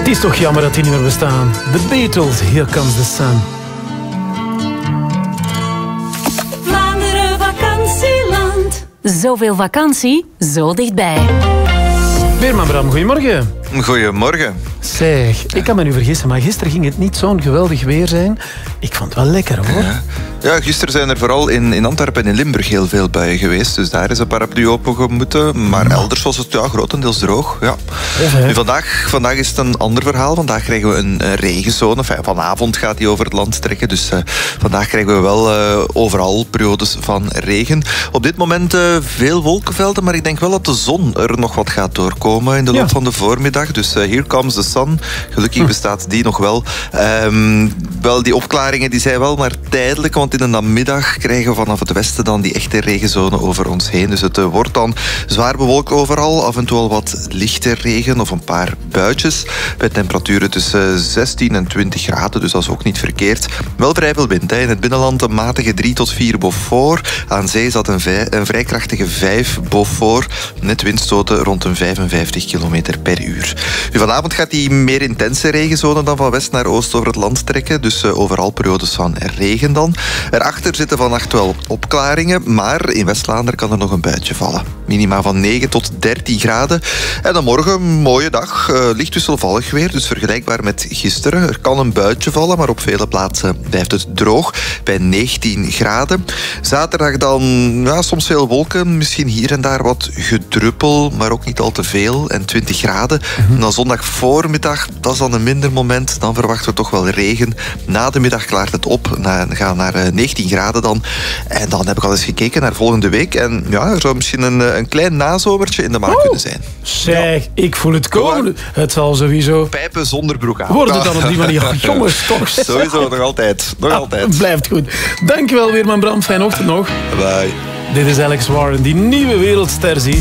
Het is toch jammer dat die niet meer bestaan. The Beatles, Here Comes the Sun. Vlaanderen vakantieland. Zoveel vakantie, zo dichtbij. Weerman Bram, goedemorgen. Goedemorgen. Zeg, ik kan me nu vergissen, maar gisteren ging het niet zo'n geweldig weer zijn. Ik vond het wel lekker, hoor. Ja, gisteren zijn er vooral in Antwerpen en in Limburg heel veel buien geweest. Dus daar is een paraplu opengemoeten. Maar elders was het grotendeels droog. Ja. Nu, vandaag is het een ander verhaal. Vandaag krijgen we een regenzone. Vanavond gaat die over het land trekken. Dus vandaag krijgen we wel overal periodes van regen. Op dit moment veel wolkenvelden. Maar ik denk wel dat de zon er nog wat gaat doorkomen in de loop van de voormiddag. Dus here comes the sun. Gelukkig bestaat die nog wel. Wel, die opklaringen die zijn wel maar tijdelijk. Want in de namiddag krijgen we vanaf het westen dan die echte regenzone over ons heen. Dus het wordt dan zwaar bewolkt overal. Af en toe al wat lichte regen of een paar buitjes. Bij temperaturen tussen 16 en 20 graden. Dus dat is ook niet verkeerd. Wel vrij veel wind. In het binnenland een matige 3 tot 4 Beaufort. Aan zee zat een vrij krachtige 5 Beaufort. Net windstoten rond een 55 km per uur. Nu, vanavond gaat die meer intense regenzone dan van west naar oost over het land trekken. Dus overal periodes van regen dan. Erachter zitten vannacht wel opklaringen, maar in West-Vlaanderen kan er nog een buitje vallen. Minima van 9 tot 13 graden. En dan morgen een mooie dag. Licht wisselvallig weer, dus vergelijkbaar met gisteren. Er kan een buitje vallen, maar op vele plaatsen blijft het droog. Bij 19 graden. Zaterdag dan soms veel wolken. Misschien hier en daar wat gedruppel, maar ook niet al te veel. En 20 graden. En dan zondag voormiddag, dat is dan een minder moment. Dan verwachten we toch wel regen. Na de middag klaart het op. We gaan naar 19 graden dan. En dan heb ik al eens gekeken naar volgende week. En ja, er zou misschien een klein nazomertje in de maak kunnen zijn. Zeg, ik voel het komen. Het zal sowieso... Pijpen zonder broek aan. Wordt het dan op die manier? Jongens, toch. Sowieso, nog altijd. Nog altijd. Blijft goed. Dankjewel, Weerman Bram. Fijne ochtend nog. Bye. Dit is Alex Warren, die nieuwe wereldster ziet.